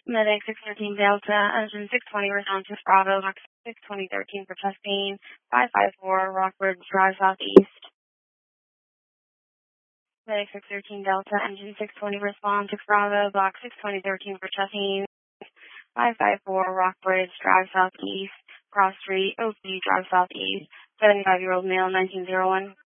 Medic 613 Delta, engine 620, response to Bravo, box 62013 for testing, 554 Rockbridge Drive Southeast. Medic 613 Delta, engine 620, response to Bravo, box 62013 for testing, 554 Rockbridge Drive Southeast, Cross Street, OP Drive Southeast, 75-year-old male, 1901.